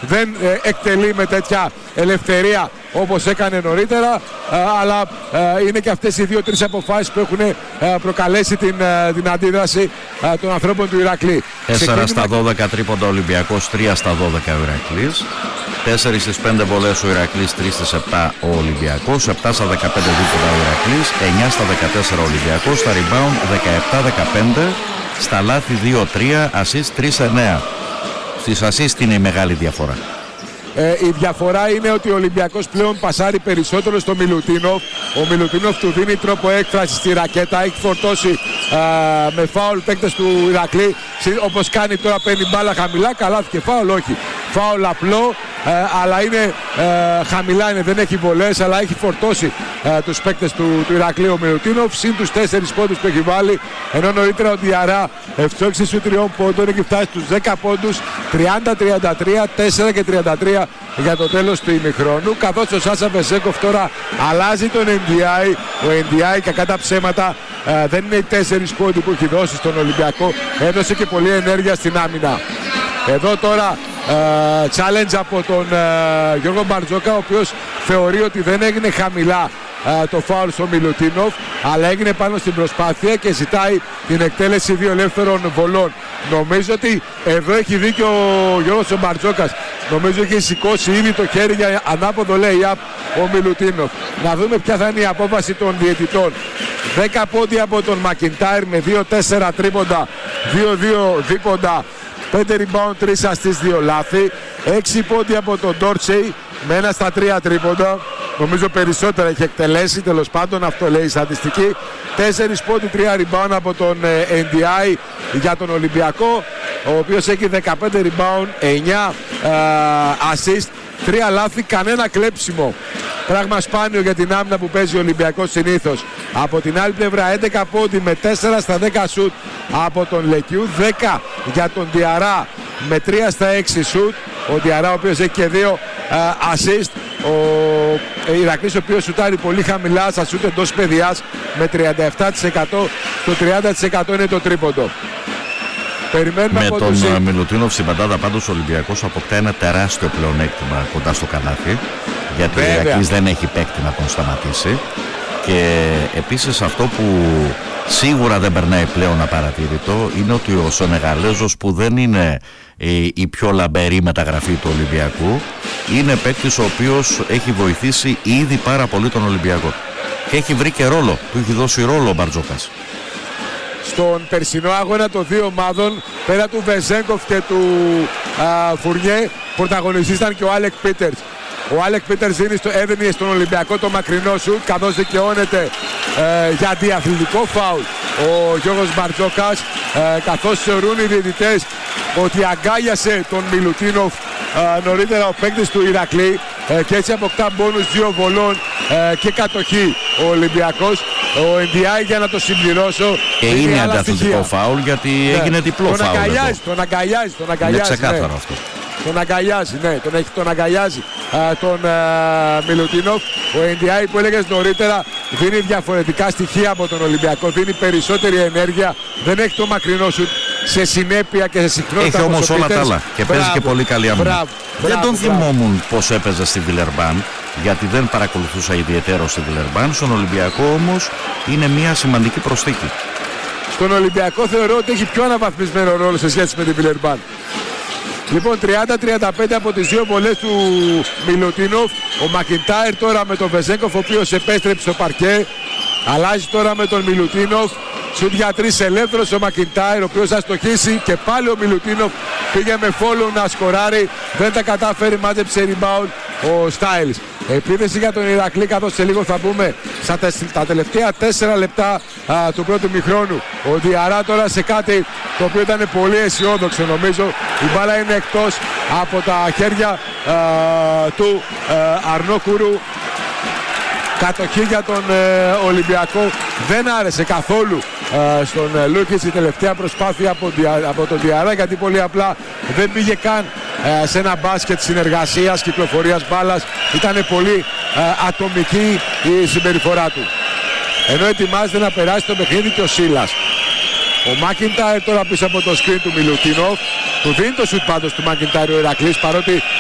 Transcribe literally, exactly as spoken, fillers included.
δεν ε, εκτελεί με τέτοια ελευθερία όπως έκανε νωρίτερα, ε, αλλά ε, είναι και αυτές οι δύο-τρεις αποφάσεις που έχουν ε, προκαλέσει την, ε, την αντίδραση ε, των ανθρώπων του Ηρακλή. τέσσερα στα δώδεκα τρίποντα ο Ολυμπιακός, τρία στα δώδεκα ο Ηρακλής. τέσσερα στις πέντε βολές ο Ηρακλής, τρία στις επτά ο Ολυμπιακός, επτά στα δεκαπέντε δίποντα ο Ηρακλής, εννιά στα δεκατέσσερα ο Ολυμπιακός, στα rebound δεκαεπτά δεκαπέντε, στα λάθη δύο τρία, assist τρία εννέα. Στις assist είναι η μεγάλη διαφορά. Ε, η διαφορά είναι ότι ο Ολυμπιακός πλέον πασάρει περισσότερο στο Μιλουτίνοφ. Ο Μιλουτίνοφ του δίνει τρόπο έκφραση στη ρακέτα. Έχει φορτώσει α, με φάουλ παίκτες του Ηρακλή. Όπως κάνει τώρα, παίρνει μπάλα χαμηλά. Καλάθι και φάουλ, όχι. Φάουλ απλό, ε, αλλά είναι ε, χαμηλά, είναι, δεν έχει βολές, αλλά έχει φορτώσει ε, τους παίκτες του, του Ηρακλή ο Μιλουτίνοφ. Συν τους τέσσερις πόντους που έχει βάλει. Ενώ νωρίτερα ο Διαρά ευστόχησε στους τριών πόντων. Έχει φτάσει στους δέκα πόντους, τριάντα τριάντα τρία, τέσσερα και τριάντα τρία για το τέλος του ημιχρόνου, καθώς ο Σάσα Βεζέγκοφ τώρα αλλάζει τον εν ντι άι. Ο εν ντι άι, κακά τα ψέματα, ε, δεν είναι οι τέσσερις πόντοι που έχει δώσει στον Ολυμπιακό, έδωσε και πολλή ενέργεια στην άμυνα. Εδώ τώρα ε, challenge από τον ε, Γιώργο Μπαρτζόκα, ο οποίος θεωρεί ότι δεν έγινε χαμηλά ε, το φάουλ στο Μιλουτίνοφ, αλλά έγινε πάνω στην προσπάθεια και ζητάει την εκτέλεση δύο ελεύθερων βολών. Νομίζω ότι εδώ έχει δίκιο ο Γιώργος Μπαρτζόκας. Νομίζω έχει σηκώσει ήδη το χέρι για ανάποδο lay-up ο Μιλουτίνοφ. Να δούμε ποια θα είναι η απόφαση των διαιτητών. δέκα πόντια από τον Μακιντάιρ με δύο τέσσερα τρίποντα, δύο δύο δίποντα, πέντε rebound, τρία assist, δύο λάθη. έξι πόντια από τον Ντόρτσεϊ με ένα στα τρία τρίποντα. Νομίζω περισσότερα έχει εκτελέσει, τέλος πάντων, αυτό λέει η στατιστική. τέσσερα πόντι, τρία rebound από τον εν ντι άι για τον Ολυμπιακό, ο οποίος έχει δεκαπέντε rebound, εννιά uh, assist, τρία λάθη, κανένα κλέψιμο. Πράγμα σπάνιο για την άμυνα που παίζει ο Ολυμπιακός συνήθως. Από την άλλη πλευρά έντεκα πόντι με τέσσερα στα δέκα σουτ από τον Λεκιού, δέκα για τον Διαρά με τρία στα έξι σουτ. Ο Διαρά ο οποίος έχει και δύο uh, assist. Ο Ηρακλής ο οποίος σουτάρει πολύ χαμηλά στα σουτ εντός παιδιάς με τριάντα επτά τοις εκατό, το τριάντα τοις εκατό είναι το τρίποντο. Περιμένουμε με από τον τους... Μιλουτίνοφ στην παντάδα πάντως ο Ολυμπιακός αποκτά ένα τεράστιο πλεονέκτημα κοντά στο καλάθι, γιατί ο Ηρακλής δεν έχει παίκτη να τον σταματήσει. Και επίσης αυτό που σίγουρα δεν περνάει πλέον απαρατήρητο είναι ότι ο Σενεγαλέζος, που δεν είναι η πιο λαμπερή μεταγραφή του Ολυμπιακού, είναι παίκτης ο οποίος έχει βοηθήσει ήδη πάρα πολύ τον Ολυμπιακό και έχει βρει και ρόλο, του έχει δώσει ρόλο ο Μπαρτζόκας. Στον περσινό αγώνα των δύο ομάδων, πέρα του Βεζέγκοφ και του α, Φουρνιέ, πρωταγωνιστής ήταν και ο Άλεκ Πίτερς. Ο Άλεκ Πίτερς έδινε στον Ολυμπιακό το μακρινό σουτ, καθώς δικαιώνεται ε, για αντιαθλητικό φάουλ ο Γιώργος Μπαρτζόκας, ε, καθώς θεωρούν οι διαιτητές ότι αγκάλιασε τον Μιλουτίνοφ ε, νωρίτερα ο παίκτης του Ηρακλή, ε, και έτσι αποκτά μπόνους δύο βολών ε, και κατοχή ο Ολυμπιακός. Ο εν ντι άι, για να το συμπληρώσω, και είναι αντιαθλητικό φάουλ, γιατί ναι, έγινε διπλό τον φάουλ. Αγκαλιάζει, τον αγκαλιάζει, τον αγκαλιάζει. Είναι ξεκάθαρο ναι. αυτό. Τον αγκαλιάζει, ναι, τον, έχει, τον αγκαλιάζει α, τον α, Μιλουτίνοφ. Ο εν ντι άι που έλεγες νωρίτερα δίνει διαφορετικά στοιχεία από τον Ολυμπιακό, δίνει περισσότερη ενέργεια, δεν έχει το μακρινό σου σε συνέπεια και σε συχνότητα. Έχει όμως όλα τα άλλα και μπράβο, παίζει και πολύ καλή άμυνα. Μπράβο, δεν μπράβο, τον μπράβο. θυμόμουν πως έπαιζε στη Βιλερμπάν, γιατί δεν παρακολουθούσα ιδιαίτερο στη Βιλερμπάν. Στον Ολυμπιακό όμως είναι μια σημαντική προσθήκη. Στον Ολυμπιακό θεωρώ ότι έχει πιο αναβαθμισμένο ρόλο σε σχέση με την Βιλερμπάν. Λοιπόν, τριάντα τριάντα πέντε από τις δύο βολές του Μιλουτίνοφ. Ο Μακιντάιρ τώρα με τον Βεζέγκοφ, ο οποίος επέστρεψε στο παρκέ. Αλλάζει τώρα με τον Μιλουτίνοφ. Σουτ για τρεις ελεύθερος ο Μακιντάιρ, ο οποίος θα στοχίσει, και πάλι ο Μιλουτίνοφ πήγε με follow να σκοράρει. Δεν τα κατάφερε, μάζεψε rebound ο Στάιλς. Επίθεση για τον Ηρακλή, καθώς σε λίγο θα μπούμε στα τα τελευταία τέσσερα λεπτά α, του πρώτου μηχρόνου. Ο Διαρά τώρα σε κάτι το οποίο ήταν πολύ αισιόδοξο, νομίζω. Η μπάλα είναι εκτός από τα χέρια α, του α, Αρνόκουρου. Κατοχή για τον ε, Ολυμπιακό. Δεν άρεσε καθόλου ε, στον ε, Λούκης η τελευταία προσπάθεια από, από τον Διαρά, γιατί πολύ απλά δεν πήγε καν ε, σε ένα μπάσκετ συνεργασίας, κυκλοφορίας μπάλας. Ήταν πολύ ε, ατομική η συμπεριφορά του. Ενώ ετοιμάζεται να περάσει το παιχνίδι και ο Σίλας. Ο Μακιντάιρ τώρα πίσω από το screen του Μιλουτίνοφ. Του δίνει το σουτ πάντως του Μακιντάιρ ο Ηρακλής, παρότι